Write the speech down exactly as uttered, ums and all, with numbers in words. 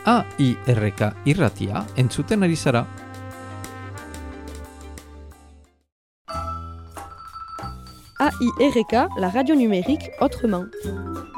A I R K irratia entzuten ari zara. A I R K, la radio numérique autrement.